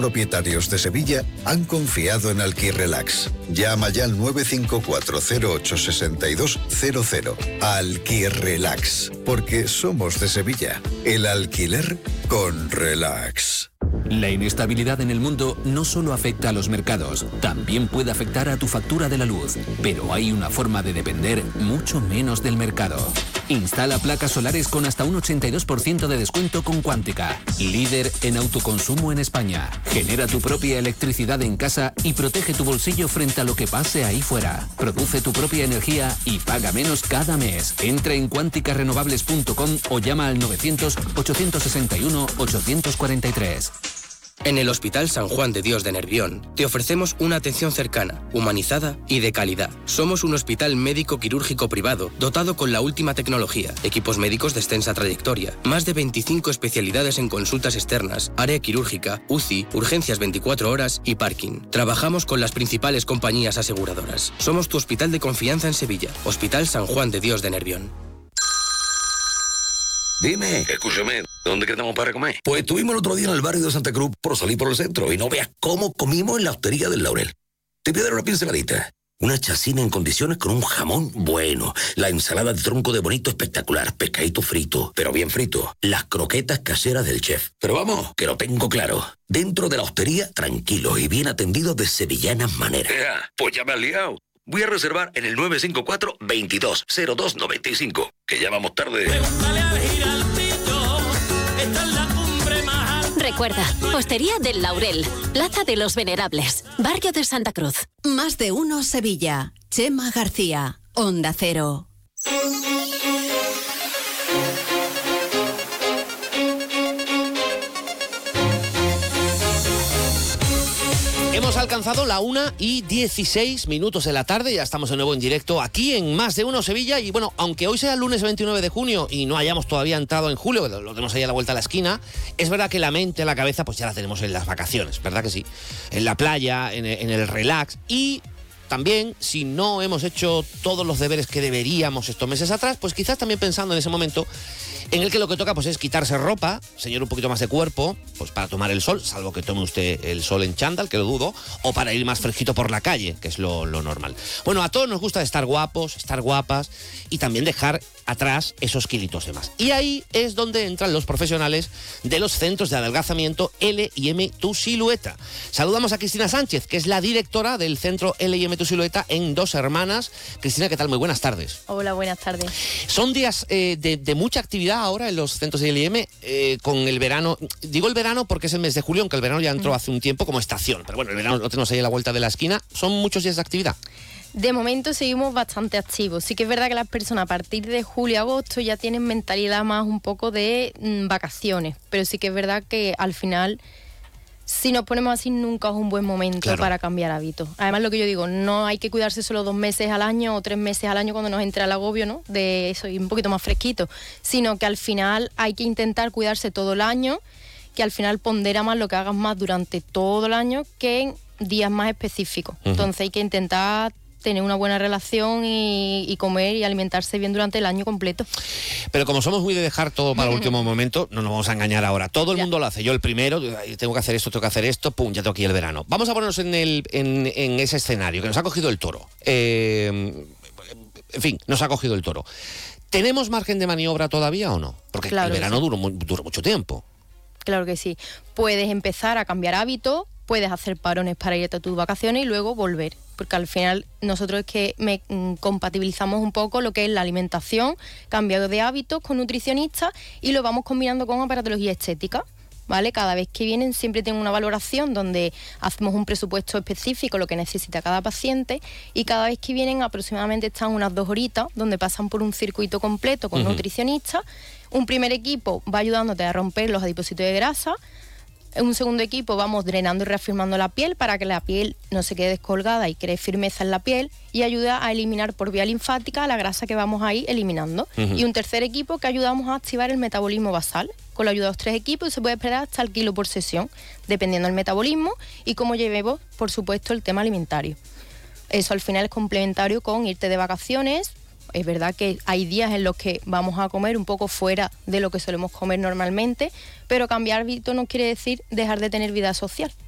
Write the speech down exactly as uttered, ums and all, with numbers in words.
propietarios de Sevilla han confiado en Alquirrelax. Llama ya al nueve cinco cuatro cero ocho seis dos cero cero. Alquirrelax, porque somos de Sevilla. El alquiler con relax. La inestabilidad en el mundo no solo afecta a los mercados, también puede afectar a tu factura de la luz. Pero hay una forma de depender mucho menos del mercado. Instala placas solares con hasta un ochenta y dos por ciento de descuento con Quántica, líder en autoconsumo en España. Genera tu propia electricidad en casa y protege tu bolsillo frente a lo que pase ahí fuera. Produce tu propia energía y paga menos cada mes. Entra en cuántica renovables punto com o llama al novecientos, ochocientos sesenta y uno, ochocientos cuarenta y tres. En el Hospital San Juan de Dios de Nervión te ofrecemos una atención cercana, humanizada y de calidad. Somos un hospital médico quirúrgico privado dotado con la última tecnología, equipos médicos de extensa trayectoria, más de veinticinco especialidades en consultas externas, área quirúrgica, U C I, urgencias veinticuatro horas y parking. Trabajamos con las principales compañías aseguradoras. Somos tu hospital de confianza en Sevilla. Hospital San Juan de Dios de Nervión. Dime, escúchame, ¿dónde quedamos para comer? Pues estuvimos el otro día en el barrio de Santa Cruz por salir por el centro y no veas cómo comimos en la hostería del Laurel. Te pido una pinceladita. Una chacina en condiciones con un jamón bueno, la ensalada de tronco de bonito espectacular, pescadito frito, pero bien frito, las croquetas caseras del chef. Pero vamos, que lo tengo claro. Dentro de la hostería, tranquilo y bien atendido de sevillanas maneras. Ya, pues ya me has liado. Voy a reservar en el nueve cinco cuatro, veintidós, cero dos noventa y cinco, que ya vamos tarde. Recuerda, Hostería del Laurel, Plaza de los Venerables, Barrio de Santa Cruz. Más de uno Sevilla. Chema García, Onda Cero. Hemos alcanzado la una y dieciséis minutos de la tarde, ya estamos de nuevo en directo aquí en Más de Uno Sevilla y bueno, aunque hoy sea el lunes veintinueve de junio y no hayamos todavía entrado en julio, lo tenemos ahí a la vuelta de la esquina, es verdad que la mente, la cabeza, pues ya la tenemos en las vacaciones, ¿verdad que sí? En la playa, en, en el relax y... También, si no hemos hecho todos los deberes que deberíamos estos meses atrás, pues quizás también pensando en ese momento en el que lo que toca pues es quitarse ropa, enseñar un poquito más de cuerpo, pues para tomar el sol, salvo que tome usted el sol en chándal, que lo dudo, o para ir más fresquito por la calle, que es lo, lo normal. Bueno, a todos nos gusta estar guapos, estar guapas y también dejar atrás esos kilitos de más. Y ahí es donde entran los profesionales de los centros de adelgazamiento L y M Tu Silueta. Saludamos a Cristina Sánchez, que es la directora del centro L y M Tu Silueta en Dos Hermanas. Cristina, ¿qué tal? Muy buenas tardes. Hola, buenas tardes. Son días eh, de, de mucha actividad ahora en los centros de L y M, eh, con el verano. Digo el verano porque es el mes de julio, aunque el verano ya entró mm. hace un tiempo como estación. Pero bueno, el verano lo tenemos ahí a la vuelta de la esquina. Son muchos días de actividad. De momento seguimos bastante activos. Sí que es verdad que las personas a partir de julio y agosto ya tienen mentalidad más un poco de mmm, vacaciones, pero sí que es verdad que al final, si nos ponemos así, nunca es un buen momento claro. para cambiar hábitos. Además, lo que yo digo, no hay que cuidarse solo dos meses al año o tres meses al año cuando nos entra el agobio, ¿no? De eso y un poquito más fresquito, sino que al final hay que intentar cuidarse todo el año, que al final pondera más lo que hagas más durante todo el año que en días más específicos. Uh-huh. Entonces hay que intentar tener una buena relación y, y comer y alimentarse bien durante el año completo. Pero como somos muy de dejar todo para el último momento, no nos vamos a engañar ahora. Todo el ya. mundo lo hace. Yo el primero, tengo que hacer esto, tengo que hacer esto, pum, ya tengo aquí el verano. Vamos a ponernos en, el, en, en ese escenario que nos ha cogido el toro. Eh, en fin, nos ha cogido el toro. ¿Tenemos margen de maniobra todavía o no? Porque claro el verano sí. duró, duró mucho tiempo. Claro que sí. Puedes empezar a cambiar hábitos, puedes hacer parones para irte a tus vacaciones y luego volver. Porque al final nosotros es que me, mm, compatibilizamos un poco lo que es la alimentación, cambio de hábitos con nutricionistas y lo vamos combinando con aparatología estética, ¿vale? Cada vez que vienen siempre tengo una valoración donde hacemos un presupuesto específico, lo que necesita cada paciente, y cada vez que vienen aproximadamente están unas dos horitas donde pasan por un circuito completo con uh-huh. nutricionistas. Un primer equipo va ayudándote a romper los adipocitos de grasa. En un segundo equipo vamos drenando y reafirmando la piel para que la piel no se quede descolgada y cree firmeza en la piel y ayuda a eliminar por vía linfática la grasa que vamos a ir eliminando. Uh-huh. Y un tercer equipo que ayudamos a activar el metabolismo basal. Con la ayuda de los tres equipos se puede esperar hasta el kilo por sesión, dependiendo del metabolismo y cómo llevemos, por supuesto, el tema alimentario. Eso al final es complementario con irte de vacaciones. Es verdad que hay días en los que vamos a comer un poco fuera de lo que solemos comer normalmente, pero cambiar hábito no quiere decir dejar de tener vida social.